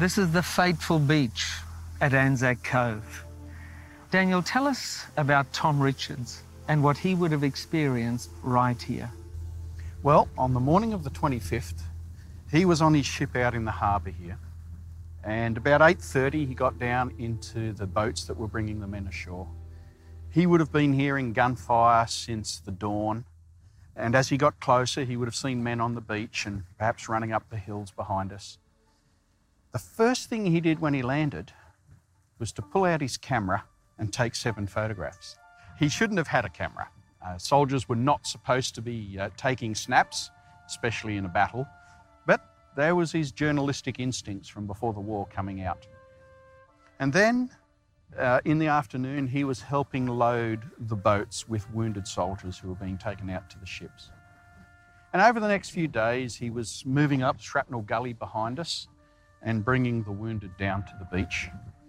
This is the fateful beach at Anzac Cove. Daniel, tell us about Tom Richards and what he would have experienced right here. Well, on the morning of the 25th, he was on his ship out in the harbour here, and about 8:30 he got down into the boats that were bringing the men ashore. He would have been hearing gunfire since the dawn, and as he got closer he would have seen men on the beach and perhaps running up the hills behind us. The first thing he did when he landed was to pull out his camera and take 7 photographs. He shouldn't have had a camera. Soldiers were not supposed to be taking snaps, especially in a battle, but there was his journalistic instincts from before the war coming out. And then in the afternoon, he was helping load the boats with wounded soldiers who were being taken out to the ships. And over the next few days, he was moving up Shrapnel Gully behind us and bringing the wounded down to the beach.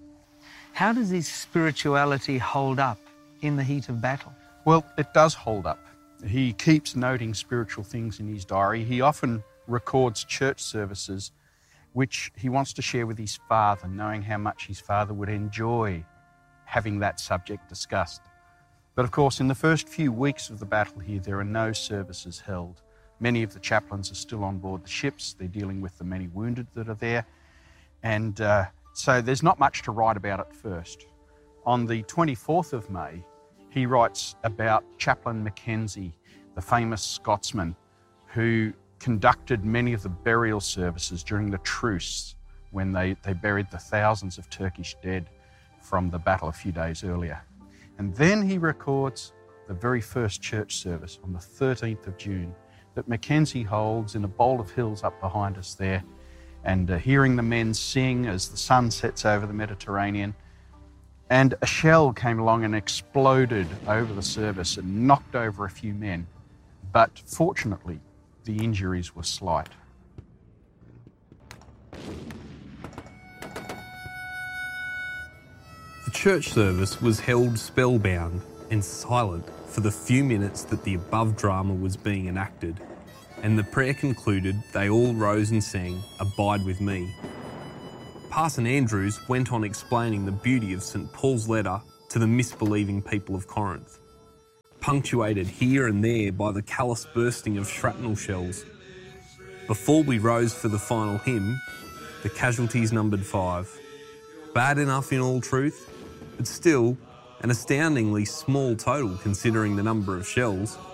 How does his spirituality hold up in the heat of battle? Well, it does hold up. He keeps noting spiritual things in his diary. He often records church services which he wants to share with his father, knowing how much his father would enjoy having that subject discussed. But of course, in the first few weeks of the battle here, there are no services held. Many of the chaplains are still on board the ships. They're dealing with the many wounded that are there. And so there's not much to write about at first. On the 24th of May, he writes about Chaplain Mackenzie, the famous Scotsman who conducted many of the burial services during the truce when they buried the thousands of Turkish dead from the battle a few days earlier. And then he records the very first church service on the 13th of June that Mackenzie holds in a bowl of hills up behind us there, and hearing the men sing as the sun sets over the Mediterranean. And a shell came along and exploded over the service and knocked over a few men. But fortunately, the injuries were slight. The church service was held spellbound and silent for the few minutes that the above drama was being enacted, and the prayer concluded, they all rose and sang, "Abide with me." Parson Andrews went on explaining the beauty of St Paul's letter to the misbelieving people of Corinth, punctuated here and there by the callous bursting of shrapnel shells. Before we rose for the final hymn, the casualties numbered 5. Bad enough in all truth, but still an astoundingly small total considering the number of shells.